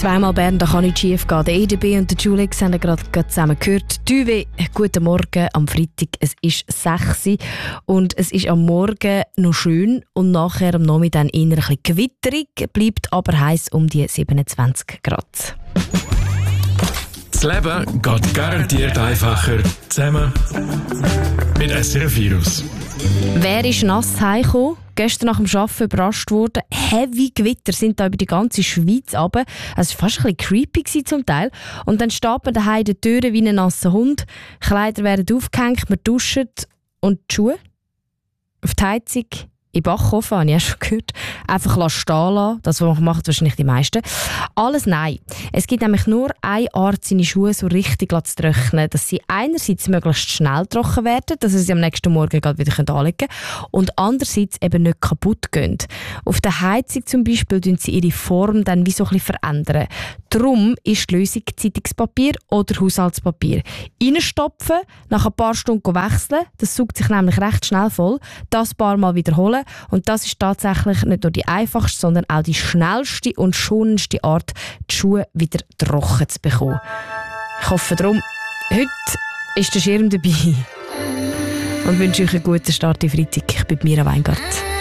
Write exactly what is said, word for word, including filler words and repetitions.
Zweimal Bern, da kann nicht schief gehen. Der E D B und der Julix haben gerade zusammen gehört. Tüwe, guten Morgen am Freitag. Es ist sechs Uhr und es ist am Morgen noch schön und nachher am Nachmittag eher ein bisschen gewitterig, bleibt aber heiß um die siebenundzwanzig Grad. Das Leben geht garantiert einfacher zusammen mit S R F-Virus. Wer ist nass heimgekommen? Gestern nach dem Arbeiten überrascht worden. Heavy Gewitter sind da über die ganze Schweiz runter. Es war fast ein bisschen creepy zum Teil. Und dann steht man daheim in den Türen wie ein nasser Hund. Kleider werden aufgehängt, man duscht und die Schuhe auf die Heizung. Im Backofen, habe ich auch schon gehört. Einfach stehen lassen. Das machen wahrscheinlich die meisten. Alles nein. Es gibt nämlich nur eine Art, seine Schuhe so richtig zu trocknen, dass sie einerseits möglichst schnell trocken werden, dass sie sie am nächsten Morgen wieder anlegen können und andererseits eben nicht kaputt gehen. Auf der Heizung zum Beispiel verändern sie ihre Form dann wie so ein bisschen verändern. Darum ist die Lösung Zeitungspapier oder Haushaltspapier. Reinstopfen, nach ein paar Stunden wechseln, das saugt sich nämlich recht schnell voll, das ein paar Mal wiederholen. Und das ist tatsächlich nicht nur die einfachste, sondern auch die schnellste und schonendste Art, die Schuhe wieder trocken zu bekommen. Ich hoffe darum, heute ist der Schirm dabei. Und wünsche euch einen guten Start in Freitag. Ich bin Mira Weingart.